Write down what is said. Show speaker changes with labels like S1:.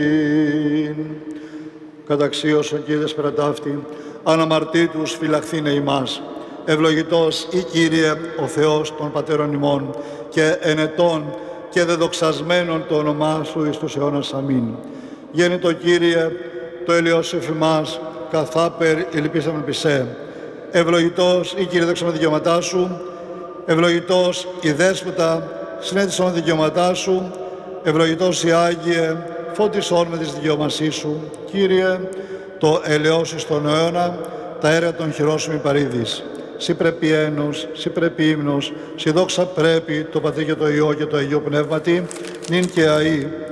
S1: Καταξίωσον Κύριε δεσπερατάφτη, αναμαρτήτους φυλαχθήνε ημάς. Ευλογητός ή Κύριε ο Θεός των πατέρων ημών και ενετών και δεδοξασμένων το όνομά Σου εις τους αιώνας. Αμήν. Γέννητο Κύριε, το έλεος εφ' ημάς, καθάπερ ελπίσαμεν πισέ. Ευλογητός ή Κύριε δόξα με δικαιώματά Σου, ευλογητός η Δέσποτα, συνέτησον με δικαιώματά Σου, ευλογητός η Άγιε, φώτισόν με τις δικαιωμασίες Σου. Κύριε, το ελεός εις τον αιώνα, τα έργα των χειρών Σου μη παρήδεις. Συ πρέπει ένος, συ πρέπει ύμνος, συ δόξα πρέπει το Πατρί και το Υιό και το Αγίο Πνεύματι, νυν και αεί